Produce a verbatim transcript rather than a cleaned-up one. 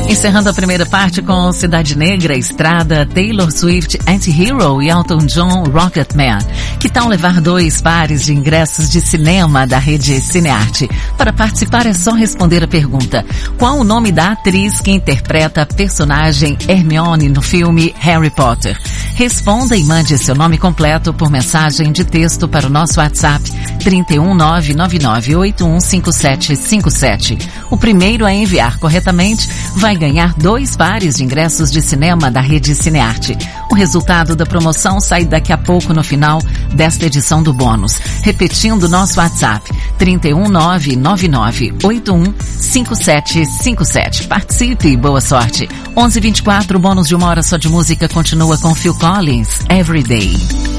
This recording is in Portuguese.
Encerrando a primeira parte com Cidade Negra, Estrada, Taylor Swift, Anti-Hero e Elton John, Rocketman. Que tal levar dois pares de ingressos de cinema da rede Cinearte? Para participar é só responder a pergunta: qual o nome da atriz que interpreta a personagem Hermione no filme Harry Potter? Responda e mande seu nome completo por mensagem de texto para o nosso WhatsApp trinta e um, nove nove nove oito um cinco sete cinco sete. O primeiro a enviar corretamente vai ganhar dois pares de ingressos de cinema da rede Cinearte. O resultado da promoção sai daqui a pouco no final desta edição do bônus. Repetindo nosso WhatsApp, trinta e um, nove nove nove oito um cinco sete cinco sete. Participe e boa sorte. onze e vinte e quatro, o bônus de uma hora só de música continua com Phil Collins, Every Day.